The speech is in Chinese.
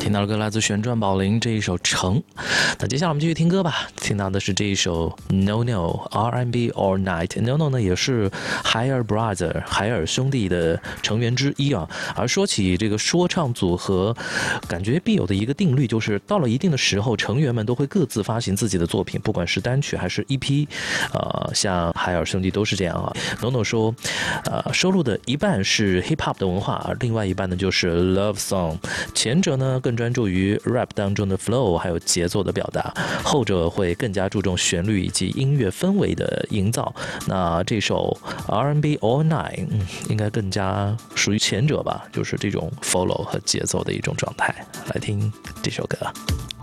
听到的歌来自旋转宝铃这一首《城》。那接下来我们继续听歌吧，听到的是这一首 No No R&B All Night。 No No 呢也是海尔 Brother 海尔兄弟的成员之一啊。而说起这个说唱组合，感觉必有的一个定律就是到了一定的时候，成员们都会各自发行自己的作品，不管是单曲还是 EP。像海尔兄弟都是这样啊。No No 说，收录的一半是 Hip Hop 的文化，而另外一半呢就是 Love Song。前者呢更专注于 rap 当中的 flow 还有节奏的表达，后者会更加注重旋律以及音乐氛围的营造。那这首 R&B All Night 应该更加属于前者吧，就是这种 follow 和节奏的一种状态。来听这首歌。